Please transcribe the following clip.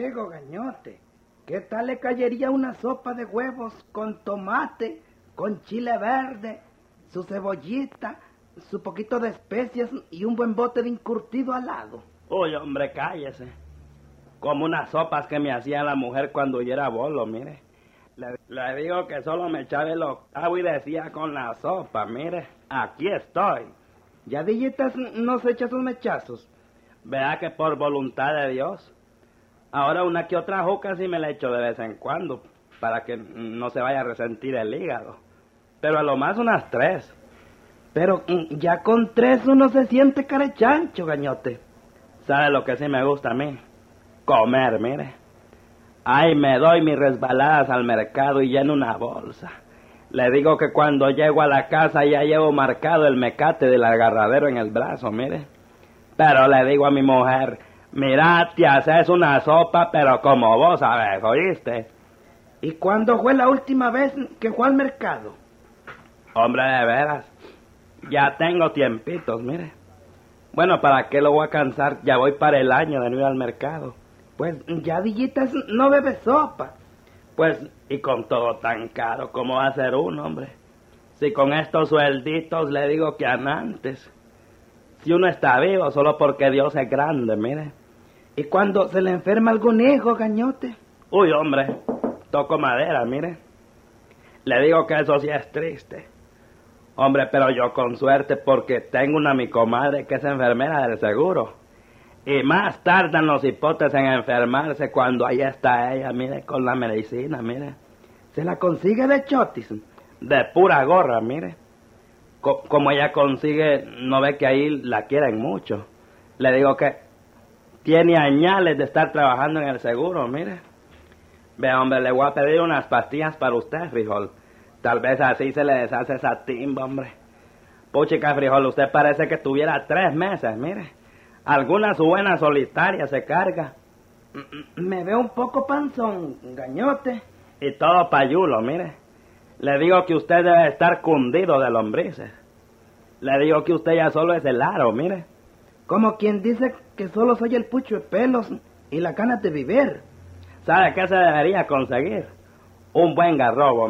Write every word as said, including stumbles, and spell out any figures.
digo, gañote, ¿qué tal le caería una sopa de huevos con tomate, con chile verde, su cebollita, su poquito de especias y un buen bote de encurtido al lado? Uy, hombre, cállese. Como unas sopas que me hacía la mujer cuando yo era bolo, mire. Le, le digo que solo me echaba el octavo y decía con la sopa, mire, aquí estoy. ¿Ya dillitas no se echa sus mechazos? Vea que por voluntad de Dios. Ahora una que otra juca sí me la echo de vez en cuando, para que no se vaya a resentir el hígado. Pero a lo más unas tres. Pero ya con tres uno se siente carechancho, gañote. ¿Sabe lo que sí me gusta a mí? Comer, mire. Ay, me doy mis resbaladas al mercado y lleno una bolsa. Le digo que cuando llego a la casa ya llevo marcado el mecate del agarradero en el brazo, mire. Pero le digo a mi mujer, mira, te haces una sopa, pero como vos sabes, ¿oíste? ¿Y cuándo fue la última vez que fue al mercado? Hombre, de veras, ya tengo tiempitos, mire. Bueno, ¿para qué lo voy a cansar? Ya voy para el año de no ir al mercado. Pues ya dillitas no bebe sopa. Pues, y con todo tan caro, ¿cómo va a ser uno, hombre? Si con estos suelditos le digo que antes. Si uno está vivo, solo porque Dios es grande, mire. ¿Y cuando se le enferma algún hijo, gañote? Uy, hombre, toco madera, mire. Le digo que eso sí es triste. Hombre, pero yo con suerte porque tengo una mi comadre que es enfermera del seguro. Y más tardan los hipotes en enfermarse cuando ahí está ella, mire, con la medicina, mire. ¿Se la consigue de chotis? De pura gorra, mire. Co- como ella consigue, no ve que ahí la quieren mucho. Le digo que tiene añales de estar trabajando en el seguro, mire. Ve, hombre, le voy a pedir unas pastillas para usted, frijol. Tal vez así se le deshace esa timba, hombre. Puchica, frijol, usted parece que tuviera tres meses, mire. Alguna su buena solitaria se carga. Me veo un poco panzón, gañote. Y todo payulo, mire. Le digo que usted debe estar cundido de lombrices. Le digo que usted ya solo es el aro, mire. Como quien dice que solo soy el pucho de pelos y la ganas de vivir. ¿Sabe qué se debería conseguir? Un buen garrobo.